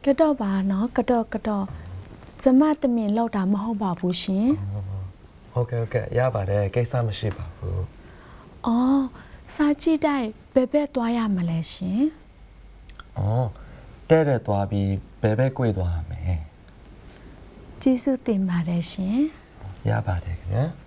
ကတော့ပါနော်ကတော့ကျမတမင်လောက်တာမဟုတ်ပါဘူးရှင်ဟုတ်ကဲ့ရပါတယ်ကိစ္စမရှိပါဘူးအော်စာကြည့်တိုင်းဘယ်ဘက်သွားရမလဲရှင်အော်တဲ့သွားပြီးဘယ်ဘက်ကိုသွားရမယ်ကျေးဇူးတင်ပါတယ်ရှင်ရပါတယ်ခင်ဗျာ